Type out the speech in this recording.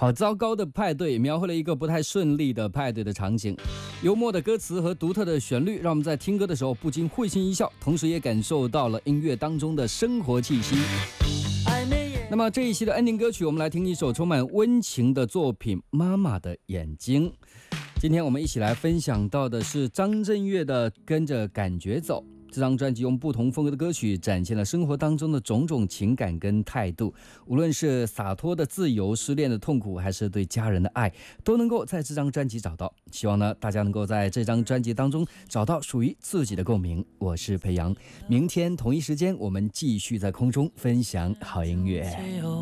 好糟糕的派对描绘了一个不太顺利的派对的场景，幽默的歌词和独特的旋律让我们在听歌的时候不禁会心一笑，同时也感受到了音乐当中的生活气息。那么这一期的 ending 歌曲，我们来听一首充满温情的作品《妈妈的眼睛》。今天我们一起来分享到的是张震岳的《跟着感觉走》。这张专辑用不同风格的歌曲展现了生活当中的种种情感跟态度，无论是洒脱的自由、失恋的痛苦，还是对家人的爱，都能够在这张专辑找到。希望呢，大家能够在这张专辑当中找到属于自己的共鸣。我是裴阳，明天同一时间我们继续在空中分享好音乐。